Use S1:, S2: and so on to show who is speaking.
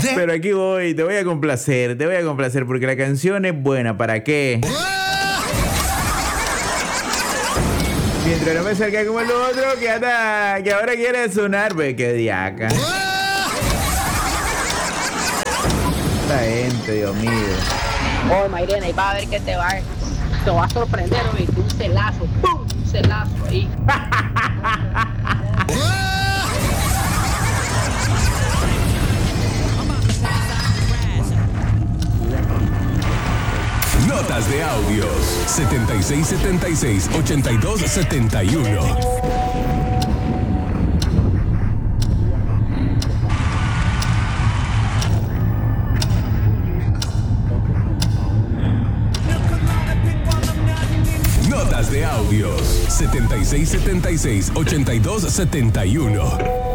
S1: Pero aquí voy, te voy a complacer, porque la canción es buena. ¿Para qué? Mientras no me salga como el otro que ahora quiere sonar, ve que diaca. Esta gente, Dios mío.
S2: Oh, Mayrena, y va a ver que te va a sorprender, ¿oíste? Un celazo, ¡pum! Un celazo ahí.
S3: Notas de audios 7676-8271. Notas de audios 7676-8271.